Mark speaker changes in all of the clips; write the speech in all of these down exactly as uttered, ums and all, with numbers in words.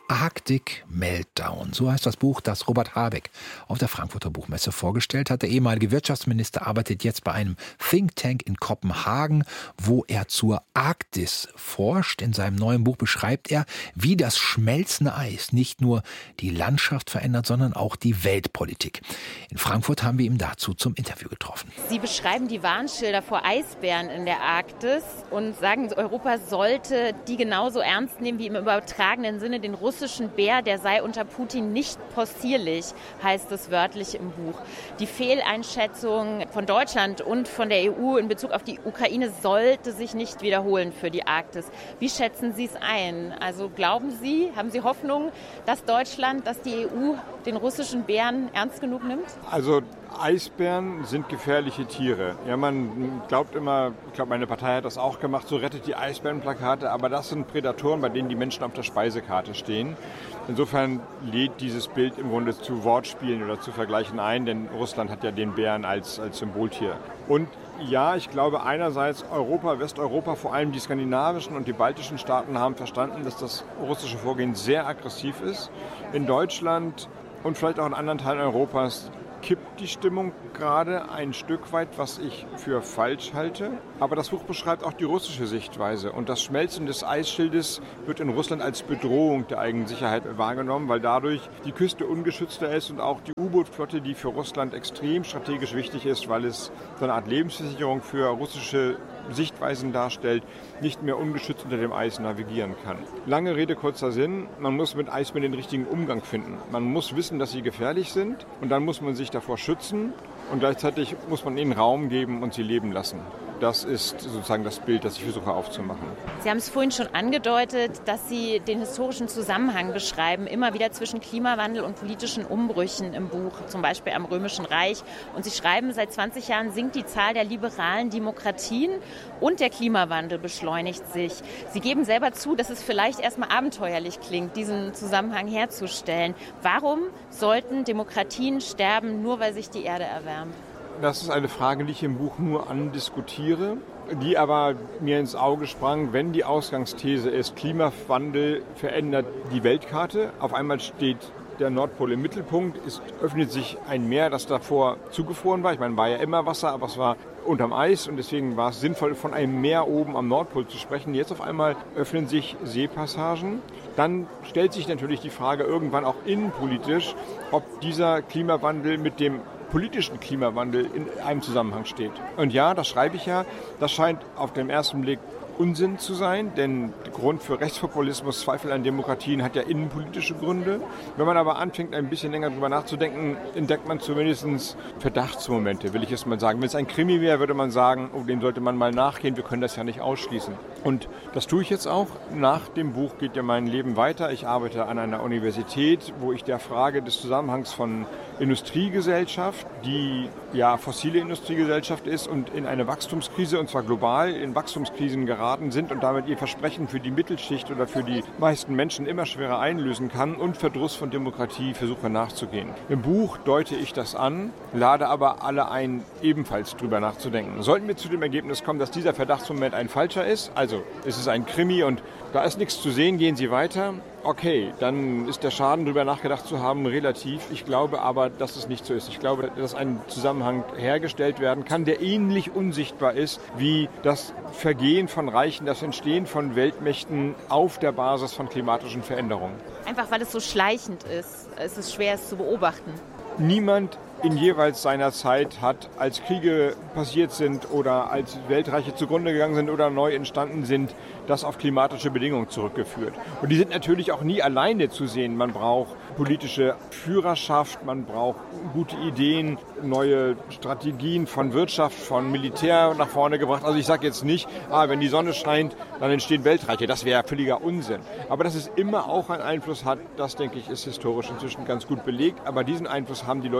Speaker 1: Arctic Meltdown, so heißt das Buch, das Robert Habeck auf der Frankfurter Buchmesse vorgestellt hat. Der ehemalige Wirtschaftsminister arbeitet jetzt bei einem Think Tank in Kopenhagen, wo er zur Arktis forscht. In seinem neuen Buch beschreibt er, wie das schmelzende Eis nicht nur die Landschaft verändert, sondern auch die Weltpolitik. In Frankfurt haben wir ihn dazu zum Interview getroffen.
Speaker 2: Sie beschreiben die Warnschilder vor Eisbären in der Arktis und sagen, Europa sollte die genauso ernst nehmen wie im übertragenen Sinne den russischen Bär, der sei unter Putin nicht possierlich, heißt es wörtlich im Buch. Die Fehleinschätzung von Deutschland und von der E U in Bezug auf die Ukraine sollte sich nicht wiederholen für die Arktis. Wie schätzen Sie es ein? Also glauben Sie, haben Sie Hoffnung, dass Deutschland, dass die E U den russischen Bären ernst genug nimmt?
Speaker 3: Also Eisbären sind gefährliche Tiere. Ja, man glaubt immer, ich glaube, meine Partei hat das auch gemacht, so rettet die Eisbärenplakate, aber das sind Prädatoren, bei denen die Menschen auf der Speisekarte stehen. Insofern lädt dieses Bild im Grunde zu Wortspielen oder zu Vergleichen ein, denn Russland hat ja den Bären als, als Symboltier. Und ja, ich glaube einerseits Europa, Westeuropa, vor allem die skandinavischen und die baltischen Staaten haben verstanden, dass das russische Vorgehen sehr aggressiv ist. In Deutschland und vielleicht auch in anderen Teilen Europas kippt die Stimmung gerade ein Stück weit, was ich für falsch halte. Aber das Buch beschreibt auch die russische Sichtweise. Und das Schmelzen des Eisschildes wird in Russland als Bedrohung der eigenen Sicherheit wahrgenommen, weil dadurch die Küste ungeschützter ist und auch die U-Boot-Flotte, die für Russland extrem strategisch wichtig ist, weil es so eine Art Lebensversicherung für russische Sichtweisen darstellt, nicht mehr ungeschützt unter dem Eis navigieren kann. Lange Rede, kurzer Sinn, man muss mit Eisbären den richtigen Umgang finden. Man muss wissen, dass sie gefährlich sind und dann muss man sich davor schützen und gleichzeitig muss man ihnen Raum geben und sie leben lassen. Das ist sozusagen das Bild, das ich versuche aufzumachen.
Speaker 2: Sie haben es vorhin schon angedeutet, dass Sie den historischen Zusammenhang beschreiben, immer wieder zwischen Klimawandel und politischen Umbrüchen im Buch, zum Beispiel am Römischen Reich. Und Sie schreiben, seit zwanzig Jahren sinkt die Zahl der liberalen Demokratien und der Klimawandel beschleunigt sich. Sie geben selber zu, dass es vielleicht erstmal abenteuerlich klingt, diesen Zusammenhang herzustellen. Warum sollten Demokratien sterben, nur weil sich die Erde erwärmt?
Speaker 3: Das ist eine Frage, die ich im Buch nur andiskutiere, die aber mir ins Auge sprang, wenn die Ausgangsthese ist, Klimawandel verändert die Weltkarte. Auf einmal steht der Nordpol im Mittelpunkt, es öffnet sich ein Meer, das davor zugefroren war. Ich meine, war ja immer Wasser, aber es war unterm Eis und deswegen war es sinnvoll, von einem Meer oben am Nordpol zu sprechen. Jetzt auf einmal öffnen sich Seepassagen. Dann stellt sich natürlich die Frage irgendwann auch innenpolitisch, ob dieser Klimawandel mit dem politischen Klimawandel in einem Zusammenhang steht. Und ja, das schreibe ich ja, das scheint auf den ersten Blick Unsinn zu sein, denn der Grund für Rechtspopulismus, Zweifel an Demokratien hat ja innenpolitische Gründe. Wenn man aber anfängt, ein bisschen länger drüber nachzudenken, entdeckt man zumindest Verdachtsmomente, will ich jetzt mal sagen. Wenn es ein Krimi wäre, würde man sagen, oh, dem sollte man mal nachgehen, wir können das ja nicht ausschließen. Und das tue ich jetzt auch. Nach dem Buch geht ja mein Leben weiter. Ich arbeite an einer Universität, wo ich der Frage des Zusammenhangs von Industriegesellschaft, die ja fossile Industriegesellschaft ist und in eine Wachstumskrise, und zwar global in Wachstumskrisen geraten sind und damit ihr Versprechen für die Mittelschicht oder für die meisten Menschen immer schwerer einlösen kann und Verdruss von Demokratie versuche nachzugehen. Im Buch deute ich das an, lade aber alle ein, ebenfalls drüber nachzudenken. Sollten wir zu dem Ergebnis kommen, dass dieser Verdachtsmoment ein falscher ist, also es ist ein Krimi und da ist nichts zu sehen, gehen Sie weiter. Okay, dann ist der Schaden, darüber nachgedacht zu haben, relativ. Ich glaube aber, dass es nicht so ist. Ich glaube, dass ein Zusammenhang hergestellt werden kann, der ähnlich unsichtbar ist wie das Vergehen von Reichen, das Entstehen von Weltmächten auf der Basis von klimatischen Veränderungen.
Speaker 2: Einfach weil es so schleichend ist, ist es schwer, es zu beobachten.
Speaker 3: Niemand in jeweils seiner Zeit hat, als Kriege passiert sind oder als Weltreiche zugrunde gegangen sind oder neu entstanden sind, das auf klimatische Bedingungen zurückgeführt. Und die sind natürlich auch nie alleine zu sehen. Man braucht politische Führerschaft, man braucht gute Ideen, neue Strategien von Wirtschaft, von Militär nach vorne gebracht. Also ich sage jetzt nicht, ah, wenn die Sonne scheint, dann entstehen Weltreiche. Das wäre völliger Unsinn. Aber dass es immer auch einen Einfluss hat, das denke ich, ist historisch inzwischen ganz gut belegt. Aber diesen Einfluss haben die Leute in ihrer Zeit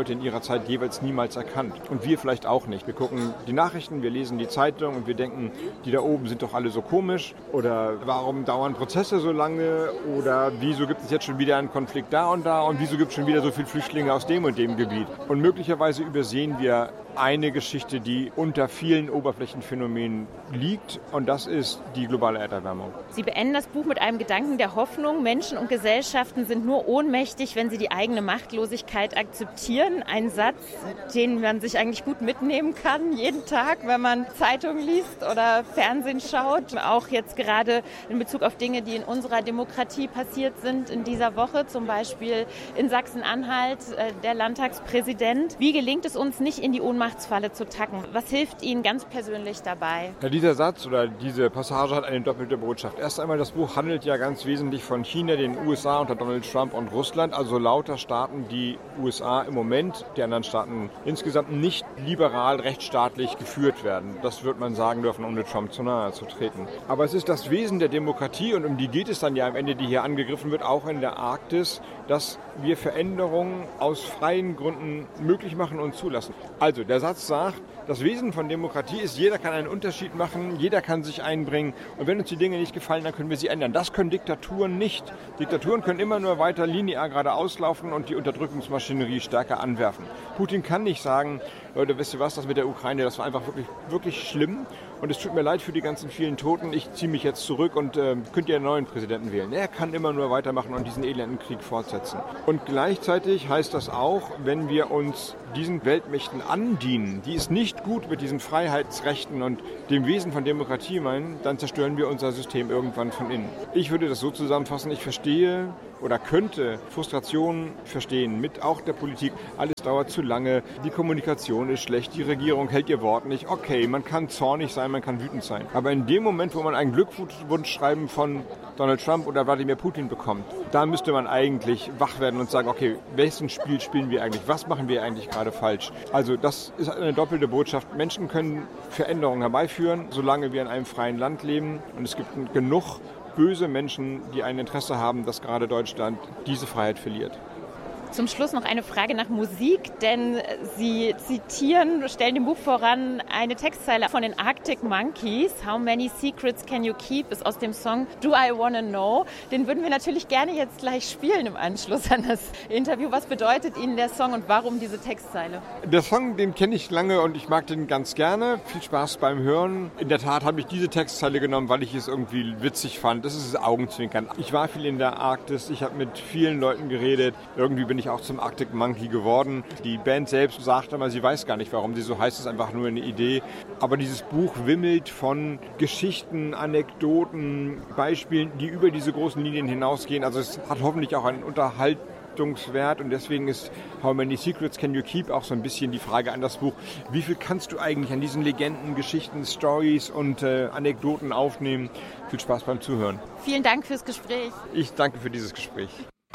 Speaker 3: Zeit jeweils niemals erkannt. Und wir vielleicht auch nicht. Wir gucken die Nachrichten, wir lesen die Zeitung und wir denken, die da oben sind doch alle so komisch. Oder warum dauern Prozesse so lange? Oder wieso gibt es jetzt schon wieder einen Konflikt da und da? Und wieso gibt es schon wieder so viele Flüchtlinge aus dem und dem Gebiet? Und möglicherweise übersehen wir eine Geschichte, die unter vielen Oberflächenphänomenen liegt, und das ist die globale Erderwärmung.
Speaker 2: Sie beenden das Buch mit einem Gedanken der Hoffnung. Menschen und Gesellschaften sind nur ohnmächtig, wenn sie die eigene Machtlosigkeit akzeptieren. Ein Satz, den man sich eigentlich gut mitnehmen kann, jeden Tag, wenn man Zeitungen liest oder Fernsehen schaut. Auch jetzt gerade in Bezug auf Dinge, die in unserer Demokratie passiert sind in dieser Woche, zum Beispiel in Sachsen-Anhalt, der Landtagspräsident. Wie gelingt es uns, nicht in die Ohnmachtsfalle zu tacken? Was hilft Ihnen ganz persönlich dabei?
Speaker 3: Ja, dieser Satz oder diese Passage hat eine doppelte Botschaft. Erst einmal, das Buch handelt ja ganz wesentlich von China, den U S A unter Donald Trump und Russland, also lauter Staaten, die U S A im Moment, die anderen Staaten insgesamt nicht liberal, rechtsstaatlich geführt werden. Das wird man sagen dürfen, ohne Trump zu nahe zu treten. Aber es ist das Wesen der Demokratie, und um die geht es dann ja am Ende, die hier angegriffen wird, auch in der Arktis, dass wir Veränderungen aus freien Gründen möglich machen und zulassen. Also der Satz sagt, das Wesen von Demokratie ist, jeder kann einen Unterschied machen, jeder kann sich einbringen, und wenn uns die Dinge nicht gefallen, dann können wir sie ändern. Das können Diktaturen nicht. Diktaturen können immer nur weiter linear geradeaus laufen und die Unterdrückungsmaschinerie stärker anwerfen. Putin kann nicht sagen, Leute, wisst ihr was, das mit der Ukraine, das war einfach wirklich, wirklich schlimm, und es tut mir leid für die ganzen vielen Toten, ich ziehe mich jetzt zurück und äh, könnt ihr einen neuen Präsidenten wählen. Er kann immer nur weitermachen und diesen elenden Krieg fortsetzen. Und gleichzeitig heißt das auch, wenn wir uns diesen Weltmächten andienen, die es nicht gut mit diesen Freiheitsrechten und dem Wesen von Demokratie meinen, dann zerstören wir unser System irgendwann von innen. Ich würde das so zusammenfassen, ich verstehe oder könnte Frustrationen verstehen mit auch der Politik. Alles dauert zu lange, die Kommunikation ist schlecht, die Regierung hält ihr Wort nicht. Okay, man kann zornig sein, man kann wütend sein. Aber in dem Moment, wo man ein Glückwunschschreiben von Donald Trump oder Wladimir Putin bekommt, da müsste man eigentlich wach werden und sagen, okay, welches Spiel spielen wir eigentlich? Was machen wir eigentlich gerade falsch? Also das ist eine doppelte Botschaft. Menschen können Veränderungen herbeiführen, solange wir in einem freien Land leben. Und es gibt genug böse Menschen, die ein Interesse haben, dass gerade Deutschland diese Freiheit verliert.
Speaker 2: Zum Schluss noch eine Frage nach Musik, denn Sie zitieren, stellen dem Buch voran eine Textzeile von den Arctic Monkeys. How many secrets can you keep? Ist aus dem Song Do I Wanna Know. Den würden wir natürlich gerne jetzt gleich spielen im Anschluss an das Interview. Was bedeutet Ihnen der Song und warum diese Textzeile?
Speaker 3: Der Song, den kenne ich lange und ich mag den ganz gerne. Viel Spaß beim Hören. In der Tat habe ich diese Textzeile genommen, weil ich es irgendwie witzig fand. Das ist das Augenzwinkern. Ich war viel in der Arktis, ich habe mit vielen Leuten geredet. Irgendwie bin ich auch zum Arctic Monkey geworden. Die Band selbst sagt aber, sie weiß gar nicht, warum sie so heißt. Es ist einfach nur eine Idee. Aber dieses Buch wimmelt von Geschichten, Anekdoten, Beispielen, die über diese großen Linien hinausgehen. Also es hat hoffentlich auch einen Unterhaltungswert, und deswegen ist How many secrets can you keep auch so ein bisschen die Frage an das Buch. Wie viel kannst du eigentlich an diesen Legenden, Geschichten, Stories und äh, Anekdoten aufnehmen? Viel Spaß beim Zuhören.
Speaker 2: Vielen Dank fürs Gespräch.
Speaker 3: Ich danke für dieses Gespräch.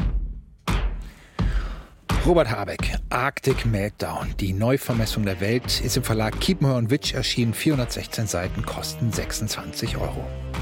Speaker 1: Robert Habeck, Arctic Meltdown, die Neuvermessung der Welt, ist im Verlag Kiepenheuer und Witsch erschienen. vierhundertsechzehn Seiten, kosten sechsundzwanzig Euro.